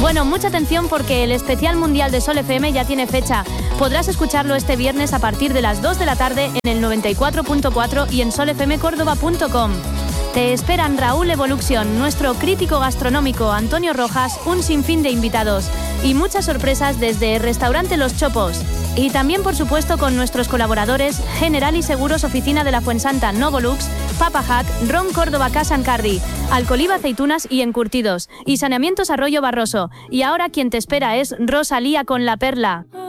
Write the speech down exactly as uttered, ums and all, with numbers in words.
Bueno, mucha atención porque el especial mundial de Sol F M ya tiene fecha. Podrás escucharlo este viernes a partir de las dos de la tarde en el noventa y cuatro punto cuatro y en sol f m córdoba punto com. Te esperan Raúl Evolution, nuestro crítico gastronómico Antonio Rojas, un sinfín de invitados y muchas sorpresas desde Restaurante Los Chopos. Y también, por supuesto, con nuestros colaboradores General y Seguros Oficina de la Fuensanta Novolux, Papa Hack, Ron Córdoba Casa Cardi, Alcoliva Aceitunas y Encurtidos, y Saneamientos Arroyo Barroso. Y ahora quien te espera es Rosalía con La Perla.